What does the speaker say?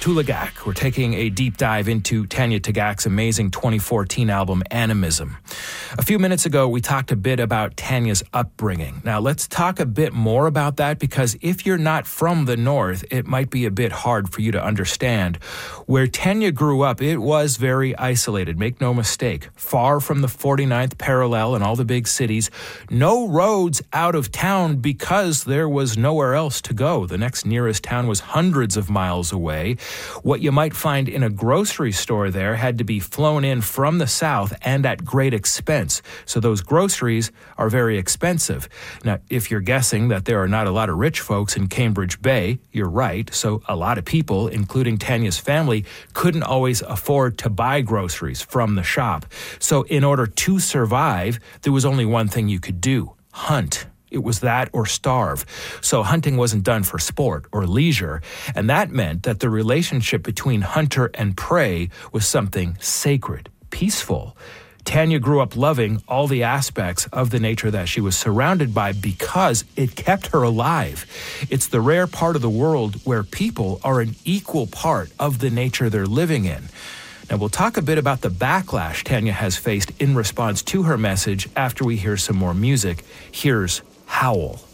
Tulagak. We're taking a deep dive into Tanya Tagaq's amazing 2014 album, Animism. A few minutes ago, we talked a bit about Tanya's upbringing. Now, let's talk a bit more about that, because if you're not from the North, it might be a bit hard for you to understand. Where Tanya grew up, it was very isolated. Make no mistake. Far from the 49th parallel and all the big cities. No roads out of town because there was nowhere else to go. The next nearest town was hundreds of miles away. What you might find in a grocery store there had to be flown in from the south and at great expense. So those groceries are very expensive. Now, if you're guessing that there are not a lot of rich folks in Cambridge Bay, you're right. So a lot of people, including Tanya's family, couldn't always afford to buy groceries from the shop. So in order to survive, there was only one thing you could do: hunt. It was that or starve. So hunting wasn't done for sport or leisure, and that meant that the relationship between hunter and prey was something sacred, peaceful. Tanya grew up loving all the aspects of the nature that she was surrounded by because it kept her alive. It's the rare part of the world where people are an equal part of the nature they're living in. Now, we'll talk a bit about the backlash Tanya has faced in response to her message after we hear some more music. Here's Howl.